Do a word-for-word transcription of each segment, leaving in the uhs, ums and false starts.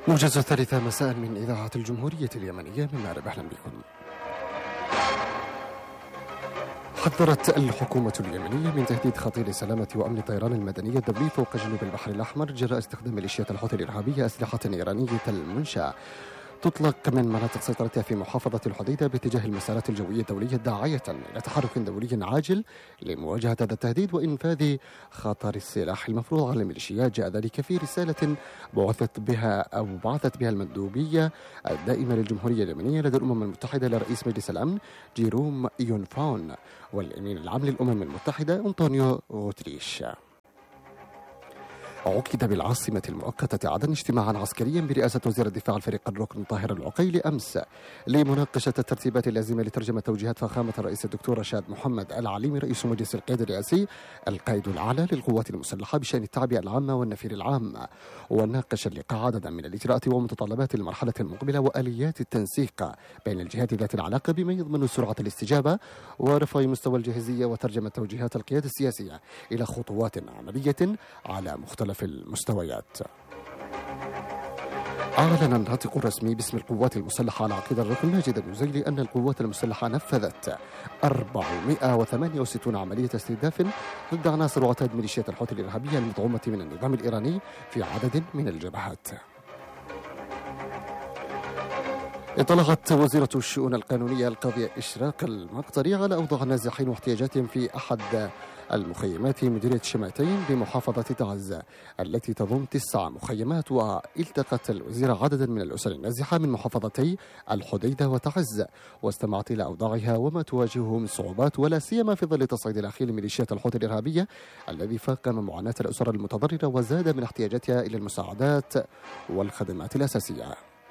موجز الثالثة مساء من إذاعة الجمهورية اليمنية من مأرب، أهلا بكم. حذرت الحكومة اليمنية من تهديد خطير سلامة وأمن الطيران المدني الدولي فوق جنوب البحر الأحمر جراء استخدام ميليشيات الحوثي الإرهابية أسلحة إيرانية المنشأة تطلق من مناطق سيطرتها في محافظة الحديدة باتجاه المسارات الجوية الدولية، داعية إلى تحرك دولي عاجل لمواجهة هذا التهديد وإنفاذ خطر السلاح المفروض على الميليشيات. جاء ذلك في رسالة بعثت بها أو بعثت بها المندوبية الدائمة للجمهورية اليمنية لدى الأمم المتحدة لرئيس مجلس الأمن جيروم يونفاون والأمين العام للأمم المتحدة أنطونيو غوتريش. عقد بالعاصمة المؤقتة عدن اجتماعا عسكريا برئاسة وزير الدفاع الفريق الركن طاهر العقيلي أمس لمناقشة الترتيبات اللازمة لترجمة توجيهات فخامة الرئيس الدكتور رشاد محمد العليمي رئيس مجلس القيادة الرئاسي القائد الأعلى للقوات المسلحة بشأن التعبئة العامة والنفير العام. وناقش اللقاء عددا من الإجراءات ومتطلبات المرحلة المقبلة وآليات التنسيق بين الجهات ذات العلاقة بما يضمن سرعة الاستجابة ورفع مستوى الجاهزية وترجمة توجيهات القيادة السياسية إلى خطوات عملية على مختلف في المستويات. أعلن الناطق الرسمي باسم القوات المسلحة على عقيدة الركن ماجد النزيلي أن القوات المسلحة نفذت أربعمائة وثمانية وستين عملية استهداف ضد عناصر وعتاد ميليشيات الحوثي الإرهابية المدعومة من النظام الإيراني في عدد من الجبهات. اطلعت وزيرة الشؤون القانونية القاضية إشراق المقطري على أوضاع النازحين واحتياجاتهم في أحد المخيمات مديرية شماتين بمحافظة تعز التي تضم تسع مخيمات. والتقت الوزيرة عددا من الأسر النازحة من محافظتي الحديدة وتعز واستمعت إلى أوضاعها وما تواجهه من صعوبات ولا سيما في ظل التصعيد الأخير لميليشيات الحوثي الإرهابية الذي فاقم معاناة الأسر المتضررة وزاد من احتياجاتها إلى المساعدات والخدمات الأساسية.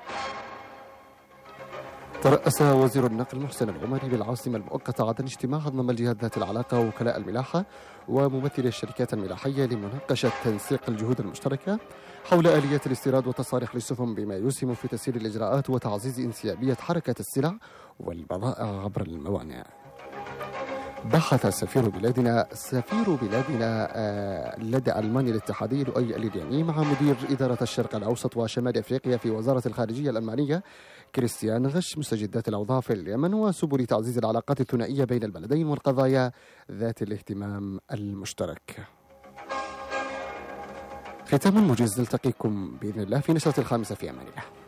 ترأس وزير النقل محسن العمري بالعاصمة المؤقتة عدن اجتماعا ضمن الجهات ذات العلاقة ووكلاء الملاحة وممثلي الشركات الملاحية لمناقشة تنسيق الجهود المشتركة حول آليات الاستيراد والتصاريح للسفن بما يسهم في تسهيل الإجراءات وتعزيز انسيابية حركة السلع والبضائع عبر الموانئ. بحث سفير بلادنا سفير بلادنا لدى ألمانيا الاتحادية لؤي الإيراني مع مدير إدارة الشرق الأوسط وشمال أفريقيا في وزارة الخارجية الألمانية كريستيان غش مستجدات الأوضاع في اليمن وسبل تعزيز العلاقات الثنائية بين البلدين والقضايا ذات الاهتمام المشترك. ختام موجز، نلتقيكم بإذن الله في نشرة الخامسة في أمان الله.